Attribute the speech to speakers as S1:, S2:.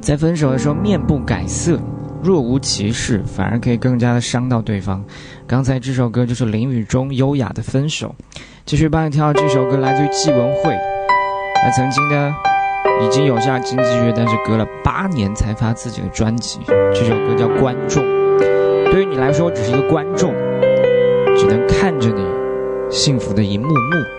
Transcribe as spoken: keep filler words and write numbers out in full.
S1: 在分手的时候面不改色，若无其事，反而可以更加的伤到对方。刚才这首歌就是林宇中优雅的分手。继续帮你跳这首歌来自于纪文慧，那曾经呢已经有下经纪约，但是隔了八年才发自己的专辑。这首歌叫观众，对于你来说只是一个观众，只能看着你幸福的一幕幕。